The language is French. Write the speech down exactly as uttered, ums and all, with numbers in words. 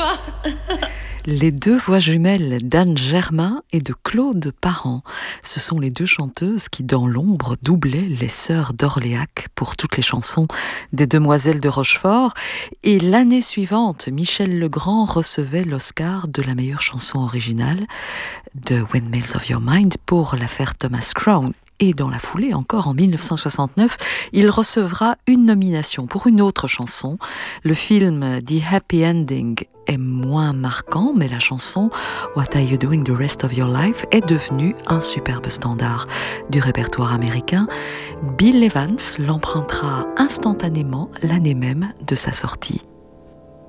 toi. Les deux voix jumelles d'Anne Germain et de Claude Parent. Ce sont les deux chanteuses qui, dans l'ombre, doublaient les sœurs d'Orléac pour toutes les chansons des Demoiselles de Rochefort. Et l'année suivante, Michel Legrand recevait l'Oscar de la meilleure chanson originale de Windmills of Your Mind pour l'affaire Thomas Crown. Et dans la foulée, encore en mille neuf cent soixante-neuf, il recevra une nomination pour une autre chanson. Le film The Happy Ending est moins marquant, mais la chanson What Are You Doing the Rest of Your Life est devenue un superbe standard du répertoire américain. Bill Evans l'empruntera instantanément l'année même de sa sortie.